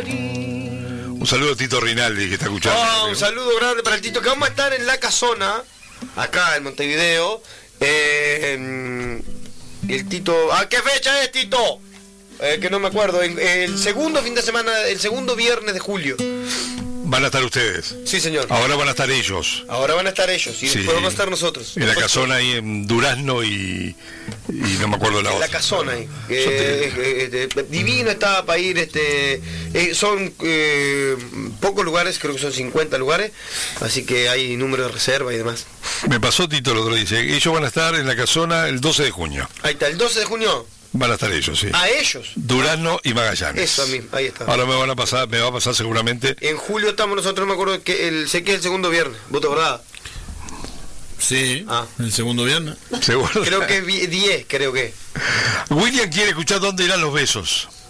Un saludo a Tito Rinaldi que está escuchando. Un saludo grande para el Tito, que vamos a estar en La Casona, acá en Montevideo. El Tito... ¿qué fecha es, Tito? Que no me acuerdo. El segundo fin de semana, el segundo viernes de julio. ¿Van a estar ustedes? Sí, señor. Ahora van a estar ellos. Ahora van a estar ellos y Sí. después vamos a estar nosotros. En La Casona ahí en Durazno y no me acuerdo la En otra. La Casona ahí. Divino está para ir. Son pocos lugares, creo que son 50 lugares. Así que hay número de reserva y demás. Me pasó Tito el otro día. Dice, ellos van a estar en La Casona el 12 de junio. Ahí está, el 12 de junio. Van a estar ellos, sí. A ellos. Durazno y Magallanes. Eso a mí, ahí está. Ahora me va a pasar seguramente. En julio estamos nosotros, no me acuerdo, sé que es el segundo viernes. ¿Vos te acordás? Sí, el segundo viernes. Seguro. Creo que 10, creo que. William quiere escuchar dónde irán los besos.